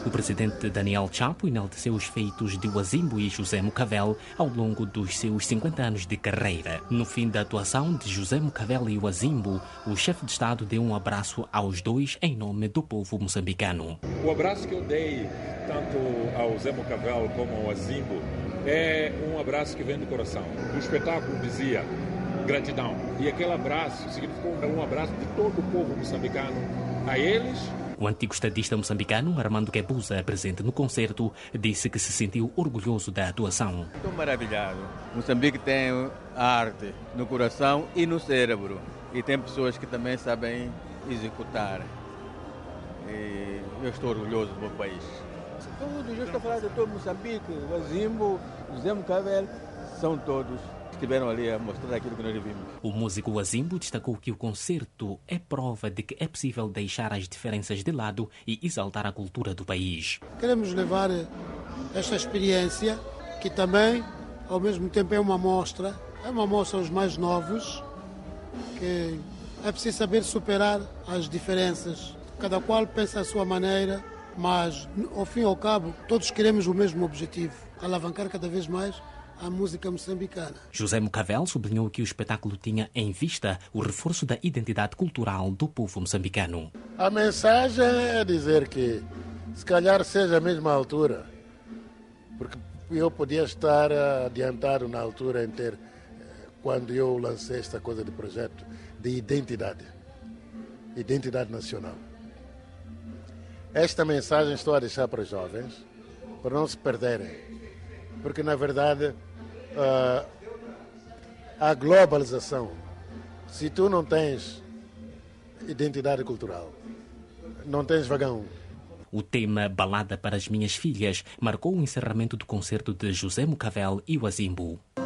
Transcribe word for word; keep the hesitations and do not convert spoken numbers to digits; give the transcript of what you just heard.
O presidente Daniel Chapo enalteceu os feitos de Wazimbo e José Mucavel ao longo dos seus cinquenta anos de carreira. No fim da atuação de José Mucavel e Wazimbo, o chefe de Estado deu um abraço aos dois em nome do povo moçambicano. O abraço que eu dei tanto ao Zé Mucavel como ao Wazimbo é um abraço que vem do coração. O espetáculo dizia gratidão. E aquele abraço significou um abraço de todo o povo moçambicano a eles. O antigo estadista moçambicano, Armando Guebuza, presente no concerto, disse que se sentiu orgulhoso da atuação. Estou maravilhado. Moçambique tem a arte no coração e no cérebro. E tem pessoas que também sabem executar. E eu estou orgulhoso do meu país. Todos, eu estou falando de todo Moçambique, Wazimbo, José Mucavel, são todos que estiveram ali a mostrar aquilo que nós vimos. O músico Wazimbo destacou que o concerto é prova de que é possível deixar as diferenças de lado e exaltar a cultura do país. Queremos levar esta experiência, que também, ao mesmo tempo, é uma amostra, é uma amostra aos mais novos, que é preciso saber superar as diferenças. Cada qual pensa a sua maneira, mas, ao fim e ao cabo, todos queremos o mesmo objetivo, alavancar cada vez mais a música moçambicana. José Mucavel sublinhou que o espetáculo tinha em vista o reforço da identidade cultural do povo moçambicano. A mensagem é dizer que, se calhar seja a mesma altura, porque eu podia estar adiantado na altura em ter, quando eu lancei esta coisa de projeto de identidade, identidade nacional. Esta mensagem estou a deixar para os jovens, para não se perderem, porque na verdade uh, a globalização, se tu não tens identidade cultural, não tens vagão. O tema Balada para as Minhas Filhas marcou o encerramento do concerto de José Mucavel e Wazimbo.